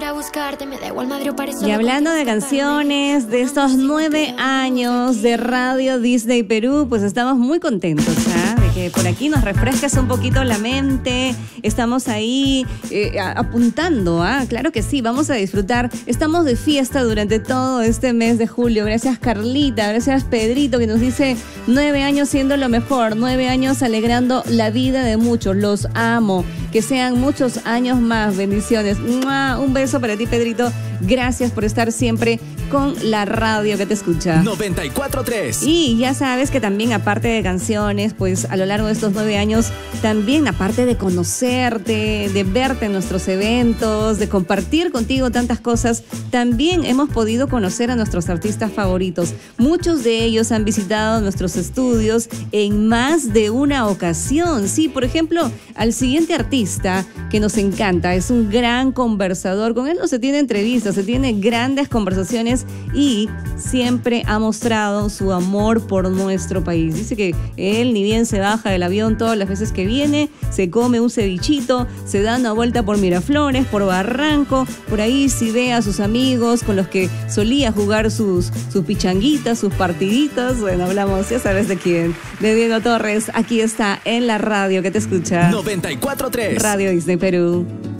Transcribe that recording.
a buscarte, me da igual Madrid o París. Y hablando de canciones, de estos 9 años de Radio Disney Perú, pues estamos muy contentos, ¿ah? De que por aquí nos refresques un poquito la mente. Estamos ahí apuntando, ¿ah? Claro que sí, vamos a disfrutar. Estamos de fiesta durante todo este mes de julio. Gracias Carlita, gracias Pedrito, que nos dice 9 años siendo lo mejor, 9 años alegrando la vida de muchos. Los amo. Que sean muchos años más. Bendiciones. ¡Mua! Un beso para ti, Pedrito. Gracias por estar siempre con la radio que te escucha. 94.3. Y ya sabes que también, aparte de canciones, pues a lo largo de estos 9 años, también aparte de conocerte, de verte en nuestros eventos, de compartir contigo tantas cosas, también hemos podido conocer a nuestros artistas favoritos. Muchos de ellos han visitado nuestros estudios en más de una ocasión. Sí, por ejemplo, al siguiente artista que nos encanta, es un gran conversador. Con él no se tiene entrevistas, se tiene grandes conversaciones y siempre ha mostrado su amor por nuestro país. Dice que él ni bien se baja del avión todas las veces que viene, se come un cevichito, se da una vuelta por Miraflores, por Barranco, por ahí si ve a sus amigos con los que solía jugar sus pichanguitas, sus partiditas. Bueno, hablamos, ya sabes de quién, de Diego Torres. Aquí está en la radio que te escucha. 94.3. Radio Disney Perú.